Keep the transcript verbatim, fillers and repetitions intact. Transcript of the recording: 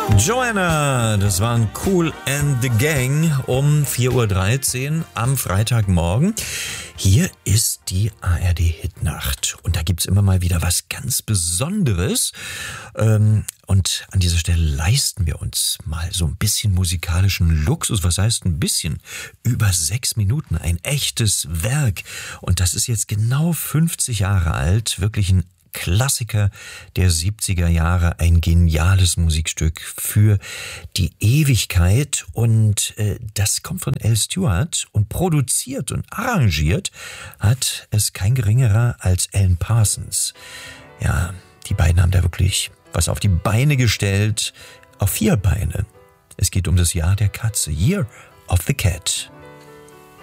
Joanna, das waren Kool and the Gang um vier Uhr dreizehn am Freitagmorgen. Hier ist die A R D-Hitnacht und da gibt's immer mal wieder was ganz Besonderes. Und an dieser Stelle leisten wir uns mal so ein bisschen musikalischen Luxus. Was heißt ein bisschen? Über sechs Minuten, ein echtes Werk. Und das ist jetzt genau fünfzig Jahre alt, wirklich ein Klassiker der siebziger Jahre, ein geniales Musikstück für die Ewigkeit und äh, das kommt von Al Stewart und produziert und arrangiert hat es kein geringerer als Alan Parsons. Ja, die beiden haben da wirklich was auf die Beine gestellt, auf vier Beine. Es geht um das Jahr der Katze, Year of the Cat.